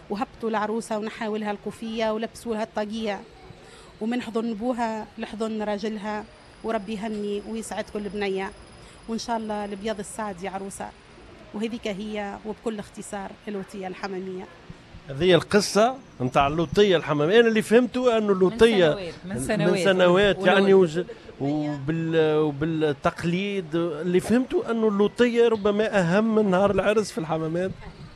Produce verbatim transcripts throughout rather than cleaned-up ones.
وهبطوا العروسة ونحاولها القوفية ولبسوا لها الطاقية، ومن حضن بوها لحضن راجلها، وربي يهني ويسعد كل بنية، وإن شاء الله البيض السعد يا عروسة. وهذيك هي وبكل اختصار اللوطية الحمامية. هذه القصة نتاع اللوطية الحمامية. أنا اللي فهمته أنه اللوطية من سنوات من سنوات, من سنوات يعني وج... وبال... وبالتقليد اللي فهمته أنه اللوطية ربما أهم من نهار العرس في الحمامات.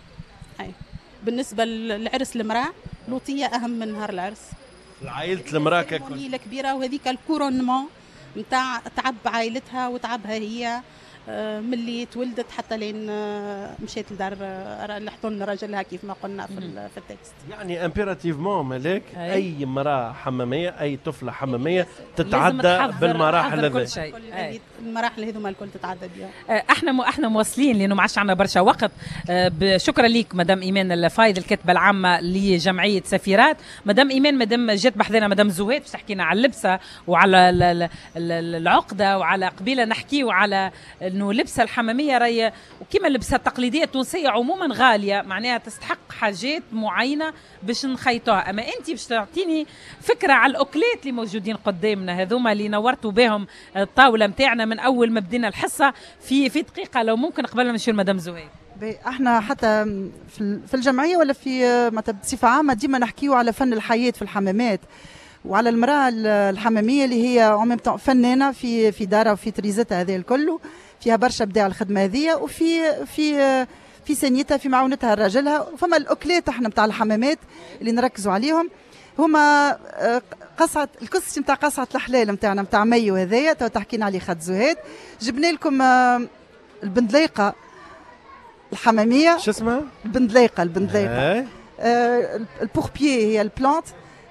أي بالنسبة للعرس المرأة لوطية أهم من نهار العرس. العائلة المرأة ككل السيرموني الكبيرة، وهذيك الكورونمون نتاع تعب عائلتها وتعبها هي من اللي تولدت حتى لين مشيت لدار لحضن راجلها كيف ما قلنا في في التكست. يعني امبيراتيفمون ملاك أي. اي امراه حماميه، اي طفله حماميه تتعدى بالمراحل هذه. المراحل هذوما الكل تتعدى بها. احنا م... احنا مواصلين لانه ما عادش عندنا برشا وقت. شكرا ليك مدام ايمان الفايد الكاتبه العامه لجمعيه سفيرات. مدام ايمان مدام جات بحذنا مدام زهيد باش تحكينا على اللبسه وعلى العقده، وعلى قبيله نحكيو على انه لبسه الحماميه راهي وكما اللبسه التقليديه التونسيه عموما غاليه، معناها تستحق حاجات معينه باش نخيطوها. اما انت باش تعطيني فكره على الاوكلات اللي موجودين قدامنا هذوما اللي نورتوا بهم الطاوله نتاعنا من اول ما بدينا الحصه في في دقيقه لو ممكن قبل ما نمشيو لمدام زهير. احنا حتى في الجمعيه ولا في بصفه عامه ديما نحكيو على فن الحياه في الحمامات، وعلى المراه الحماميه اللي هي فنانه في في دارها وفي تريزتها هذا الكل، فيها برشا بداع الخدمه هذه، وفي في في سنيتها في معونتها لراجلها. فما الاوكلات احنا نتاع الحمامات اللي نركزوا عليهم هما قصعه الكسي نتاع قصعه الحلال نتاعنا نتاع ميو هذايا تو تحكينا عليه خد زهيد. جبنا لكم البندليقه الحماميه. شو اسمها؟ البندليقه البندليقه آه البوربيي هي البلانت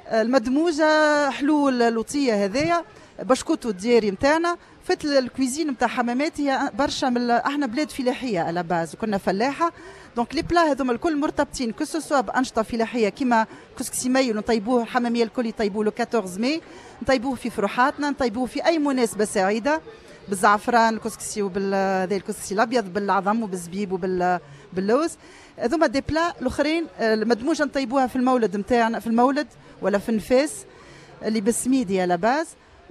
المدموجه حلول لوطيه هذايا بشكوتو الدياري نتاعنا. فت الكويزين نتاع حمامات هي برشا من احنا بلاد فلاحيه على باز وكنا فلاحه، دونك لي بلا هذوما الكل مرتبطين كو سوا بانشطه فلاحيه كيما كسكسي مايو نطيبوه الحماميه الكل يطيبوه لو أربعطاش ماي، نطيبوه في فروحاتنا، نطيبوه في اي مناسبه سعيده بالزعفران الكسكسي وبالهذا الكسكسي الابيض بالعظم وبالزبيب وباللوز. هذوما دي بلا الاخرين المدموجه نطيبوها في المولد نتاعنا، في المولد ولا في النفاس اللي بالسميدي على باز.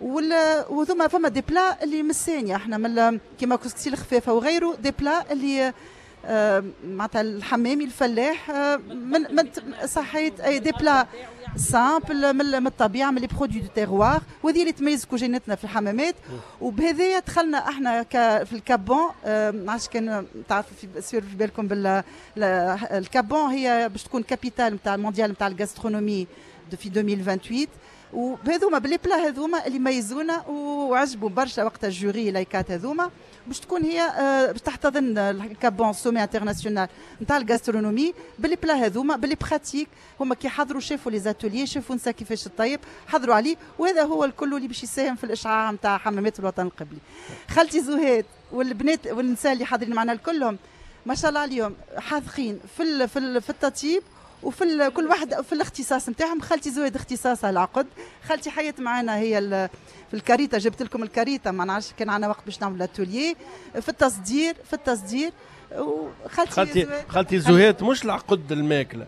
وثم فما دي بلا اللي مسانيه احنا من كيما كسكسي الخفافه وغيره، دي بلا اللي آه معناتها الحمامي الفلاح آه من من صحيت اي دي بلا سامبل من الطبيعه من لي برودوي دو تيروار، وهذه اللي تميز كوجينتنا في الحمامات. وبهذايا دخلنا احنا في الكابون. آه ما عادش كان تعرفوا في سير في بالكم بال الكابون هي باش تكون كابيتال نتاع المونديال نتاع الغاسترونومي في ألفين وثمانية وعشرين، وبهذوما بلي بلا هذوما اللي ميزونا وعجبوا برشا وقت الجوري لايكات هذوما باش تكون هي باش تحتضن الكابون سومي انترناسيونال نتاع الغاسترونومي بلي بلا هذوما بلي براتيك. هما كي حضروا شافوا لي زاتوليي شافوا نسا كيفاش الطيب حضروا عليه، وهذا هو الكل اللي باش يساهم في الاشعاع نتاع حمامات الوطن القبلي. خالتي زهيد والبنات والنساء اللي حاضرين معنا كلهم ما شاء الله عليهم حاذقين في في, في التطيب وفي كل واحد في الاختصاص نتاعهم. خالتي زويد اختصاصها العقد، خالتي حياة معنا هي في الكاريتا، جبت لكم الكاريتا ما نعرفش كان عندنا وقت باش نعمل اتوليي في التصدير في التصدير وخالتي خالتي خالتي زهيد مش العقد الماكله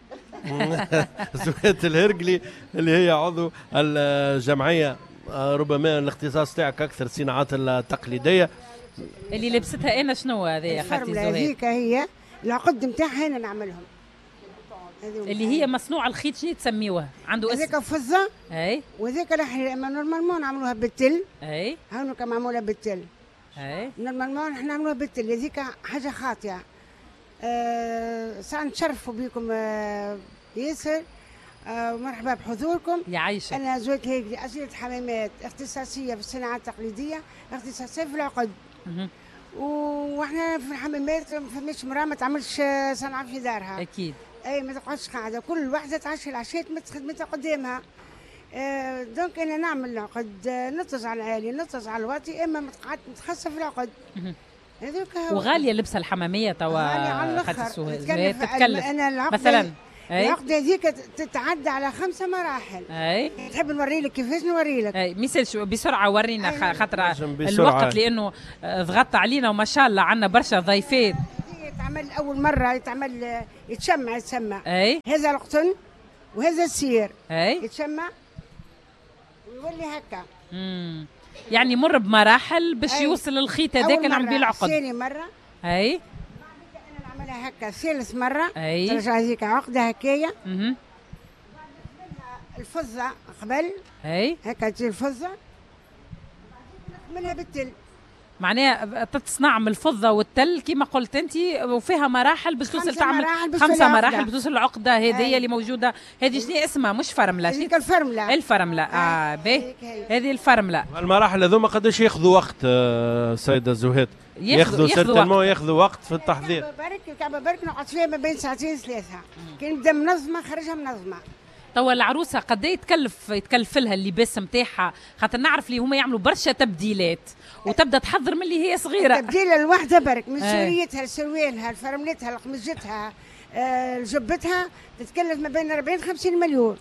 زهيد الهرقلي اللي هي عضو الجمعيه، ربما الاختصاص تاعك اكثر الصناعات التقليديه اللي لبستها انا. شنو هذه يا خالتي زهيد؟ هذيك هي العقد نتاعها انا نعملهم اللي هي مصنوع الخيط. شنو تسميوها؟ عنده اسم؟ هذيك فزه اي وهذيك نورمالمون نعملوها بالتل. اي هاو كما معموله بالتل. اي نورمالمون احنا نعملوها بالتل. هذيك حاجه خاطئه. أه ساعه نتشرفوا بكم أه ياسر. أه مرحبا بحضوركم. يعيشك. انا زويت هيك اسئله حمامات اختصاصيه في الصناعات التقليديه، اختصاصيه في العقد. واحنا في الحمامات ما فماش مراه ما تعملش صنعه في دارها. اكيد. اي ما تقعدش قاعده، كل واحده تعشي العشيات خدمتها قدامها. آه دونك انا نعمل العقد نطز على العالي نطز على الواطي، اما متقعد متخصصه في العقد. هذوك وغاليه لبسه الحماميه توا خاطر السوهاج تتكلف انا مثلا. العقد هذيك تتعدى على خمسه مراحل. اي تحب نوري لك كيفاش نوري لك؟ اي مثال بسرعه ورينا خاطر الوقت لانه ضغط علينا وما شاء الله عندنا برشا ضيفات. يتعمل اول مره يتعمل يتشمع يتسمى اي هذا القطن وهذا السير اي يتشمع ويولي هكا. امم يعني مر بمراحل باش يوصل الخيط هذاك اللي عم بيه العقد. ثاني مره اي انا نعملها هكا ثالث مره اي ترجع هذيك عقده هكايا. اها الفضه قبل اي هكا تجي الفضه نكملها بالتل. معناها تصنع من الفضه والتل كما قلت انت وفيها مراحل باش توصل تعمل مراحل خمسه مراحل بتوصل العقده هذه اللي موجوده. هذه شنو اسمها؟ مش فرمله، هذيك الفرمله. الفرمله اه باهي هذه الفرمله. المراحل هذوما قداش ياخذوا وقت آه سيده زهيد؟ ياخذوا سيرتينمون ياخذوا وقت في التحضير. برك الكعبه برك نقعد فيها ما بين ساعتين ثلاثه كي نبدا منظمه خرجها منظمه. توا العروسه قد ايه يتكلف يتكلف لها اللباس نتاعها؟ خاطر نعرف اللي هما يعملوا برشا تبديلات وتبدا تحضر من اللي هي صغيره. التبديله الواحده برك من سوريتها لسروالها لفرملتها لقمجتها آه لجبتها تتكلف ما بين أربعين خمسين مليون.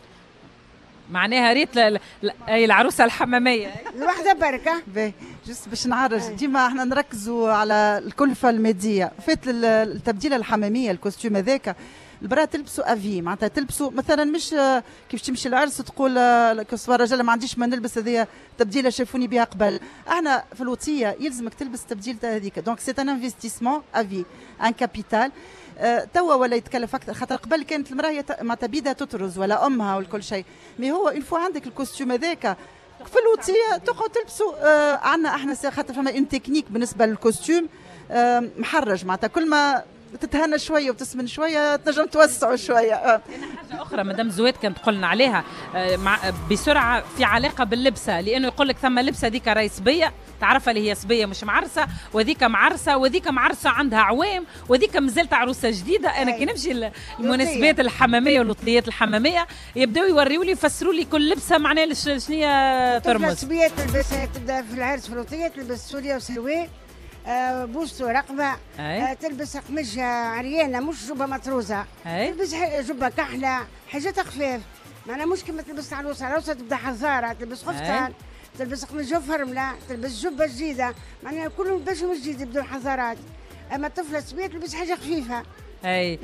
معناها ريت ل... ل... اي العروسه الحماميه الواحده بركه. باهي جست باش نعرج ديما احنا نركزوا على الكلفه الماديه. فات التبديله الحماميه الكوستيم هذاك البرا تلبسوا افي معناتها تلبسوا مثلا مش كيف تمشي العرس تقول كسوا رجل ما عنديش ما نلبس هذه تبديله شافوني بها قبل. احنا في الوطيه يلزمك تلبس تبديله هذيك دونك سي ان انفستيسمون افي ان كابيتال. أه توا ولا يتكلف اكثر خاطر قبل كانت المراه معناتها بيدها تطرز ولا امها ولا كل شيء. مي هو اون فوا عندك الكوستيم هذاك في الوطيه تقعد تلبسوا. أه عندنا احنا خاطر فما ان تكنيك بالنسبه للكوستيم أه محرج معناتها كل ما تتهنى شويه وتسمن شويه تنجم توسعوا شويه. أه. حاجه اخرى مدام زويد كانت قلنا عليها أه مع بسرعه في علاقه باللبسه لانه يقول لك ثم لبسه ديك راهي صبيه تعرفها اللي هي صبيه مش معرسه وذيك معرسه وذيك معرسه عندها عوام وذيك مازالت عروسه جديده. انا كي نمشي المناسبات الحماميه والوطيات الحماميه يبداو يوريوا لي يفسروا لي كل لبسه معناها شنو هي ترمز. الصبيه تلبس تبدا في العرس في الوطيه تلبس سوريا وسروال آه بوستو رقبه آه تلبس قمج عريانه مش جبه مطروزه. أي. تلبس جبه كحله حاجات خفاف معناها مش كما تلبس عروسه. عروسه تبدا حزاره تلبس خفتان تلبس قميص فرمله تلبس جبه جديده معناها كلهم لبسهم جديد يبدوا حزارات. اما الطفله الصبيه تلبس حاجه خفيفه. اي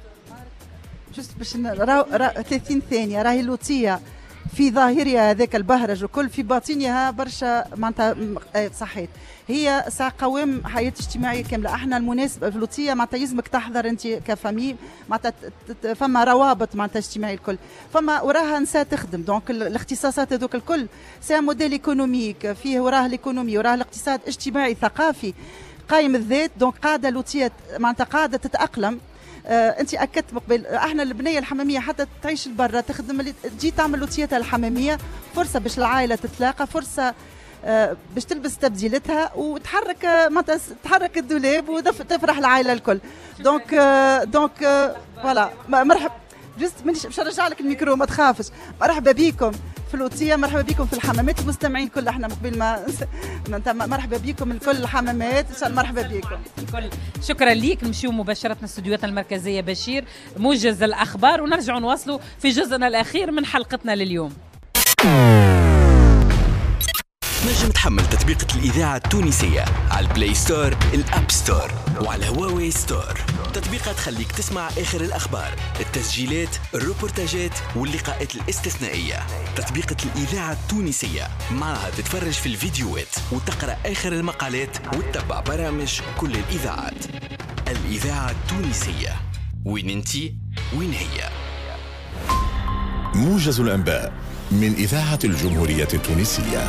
جست باش ثلاثين ثانيه راهي اللوطيه في ظاهرها هذاك البهرج وكل في باطنها برشا معناتها صحيت هي ساعة قوام حياة اجتماعية كاملة. احنا المناسبة في اللوطية معناتها يلزمك تحضر انت كفامي معناتها فما روابط معناتها اجتماعي الكل فما وراها نساء تخدم دونك الاختصاصات هذوك الكل سي موديل ايكونوميك فيه وراه الايكونومي وراه الاقتصاد اجتماعي ثقافي قايم الذات دونك قاعدة لوطية معناتها قاعدة تتأقلم. آه انت اكدت مقبل احنا البنيه الحماميه حتى تعيش لبرا تخدم اللي تجي تعمل لوطيتها الحماميه فرصه باش العائله تتلاقى فرصه آه باش تلبس تبديلتها وتحرك آه معناتها تحرك الدولاب وتفرح العائله الكل. دونك آه دونك آه فوالا مرحب جست باش نرجع لك الميكرو ما تخافش. مرحبا بكم في اللوطيه مرحبا بكم في الحمامات المستمعين كل احنا مقبل ما مرحبا بكم الكل الحمامات ان شاء الله مرحبا بكم الكل. شكرا ليك. نمشيو مباشره استديوهاتنا المركزيه بشير موجز الاخبار ونرجع نواصلوا في جزءنا الاخير من حلقتنا لليوم. نجم تحمل تطبيقة الإذاعة التونسية على البلاي ستور الأب ستور وعلى هواوي ستور. تطبيقها تخليك تسمع آخر الأخبار التسجيلات الروبورتاجات واللقاءات الاستثنائية. تطبيقة الإذاعة التونسية معها تتفرج في الفيديوهات وتقرأ آخر المقالات وتتبع برامج كل الإذاعات. الإذاعة التونسية وين انتي وين هي. موجز الأنباء من إذاعة الجمهورية التونسية.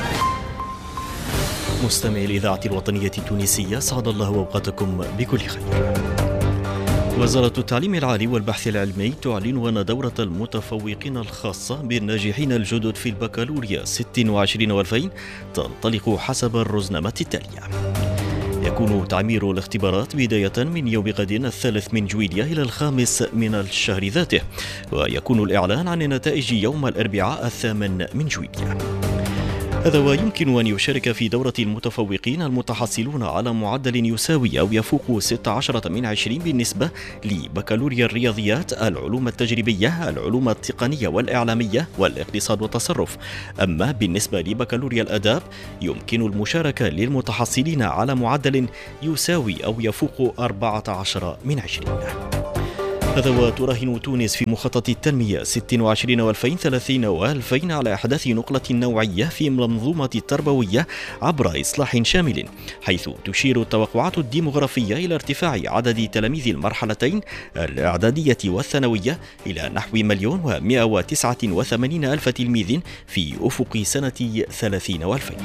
مستمعي الإذاعة الوطنية التونسية سعد الله أوقاتكم بكل خير. وزارة التعليم العالي والبحث العلمي تعلن دورة المتفوقين الخاصة بالناجحين الجدد في البكالوريا ستة وعشرين وألفين تنطلق حسب الرزنامة التالية. يكون تعمير الاختبارات بداية من يوم غد الثالث من جويلية إلى الخامس من الشهر ذاته، ويكون الإعلان عن النتائج يوم الأربعاء الثامن من جويلية. هذا ويمكن أن يشارك في دورة المتفوقين المتحصلون على معدل يساوي أو يفوق ستة عشر من عشرين بالنسبة لبكالوريا الرياضيات، العلوم التجريبية، العلوم التقنية والإعلامية والاقتصاد والتصرف. أما بالنسبة لبكالوريا الآداب يمكن المشاركة للمتحصلين على معدل يساوي أو يفوق أربعة عشر من عشرين. هذا وتراهن تونس في مخطط التنمية ستة وعشرين وألفين وثلاثين وألفين على إحداث نقلة نوعية في المنظومة التربوية عبر إصلاح شامل، حيث تشير التوقعات الديمغرافية إلى ارتفاع عدد تلاميذ المرحلتين الإعدادية والثانوية إلى نحو مليون ومئة وتسعة وثمانين ألف تلميذ في أفق سنة ثلاثين وألفين.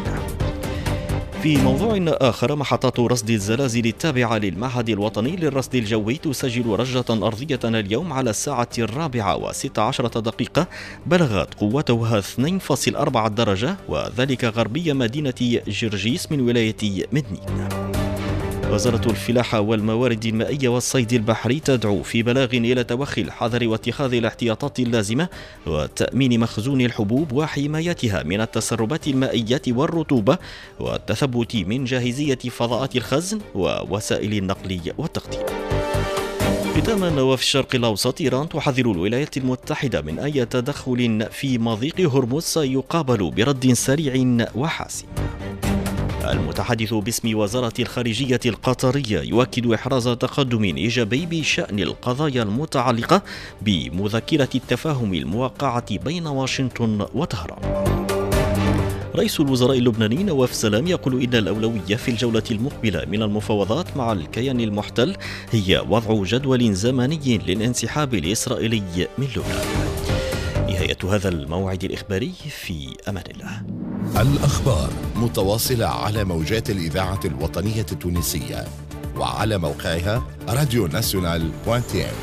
في موضوع آخر، محطات رصد الزلازل التابعة للمعهد الوطني للرصد الجوي تسجل رجة أرضية اليوم على الساعة الرابعة وست عشرة دقيقة بلغت قوتها اثنين فاصلة أربعة درجة، وذلك غربي مدينة جرجيس من ولاية مدنين. وزارة الفلاحة والموارد المائية والصيد البحري تدعو في بلاغ إلى توخي الحذر واتخاذ الاحتياطات اللازمة وتأمين مخزون الحبوب وحمايتها من التسربات المائية والرطوبة، والتثبت من جاهزية فضاءات الخزن ووسائل النقل والتغطية. ختاما، وفي الشرق الأوسط، إيران تحذر الولايات المتحدة من أي تدخل في مضيق هرمز سيقابل برد سريع وحاسم. المتحدث باسم وزارة الخارجية القطرية يؤكد إحراز تقدم إيجابي بشأن القضايا المتعلقة بمذكرة التفاهم الموقعة بين واشنطن وطهران. رئيس الوزراء اللبناني نواف سلام يقول إن الأولوية في الجولة المقبلة من المفاوضات مع الكيان المحتل هي وضع جدول زمني للانسحاب الإسرائيلي من لبنان. نهاية هذا الموعد الإخباري، في أمان الله. الأخبار متواصلة على موجات الإذاعة الوطنية التونسية وعلى موقعها راديو ناسيونال دوت ام.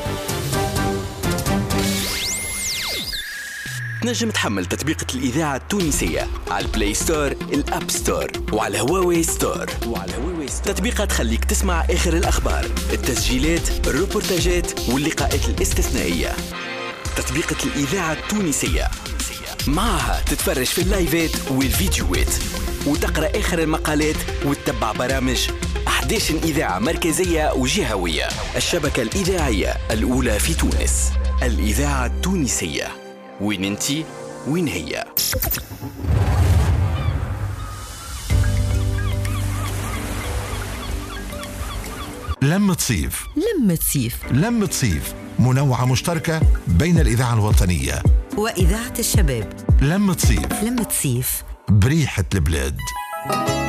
تنجم تحمل تطبيقة الإذاعة التونسية على البلاي ستور، الأب ستور، وعلى هواوي ستور. وعلى هواوي ستور تطبيقة تخليك تسمع آخر الأخبار، التسجيلات، الروبورتاجات واللقاءات الاستثنائية. تطبيقة الإذاعة التونسية معها تتفرج في اللايفات والفيديوهات وتقرأ آخر المقالات وتتبع برامج أحداث إذاعة مركزية وجهوية. الشبكة الإذاعية الأولى في تونس، الإذاعة التونسية. وين انتي وين هي؟ لمة صيف لمة صيف لمة صيف منوعة مشتركة بين الإذاعة الوطنية وإذاعة الشباب. لمة صيف لمة صيف بريحة البلاد.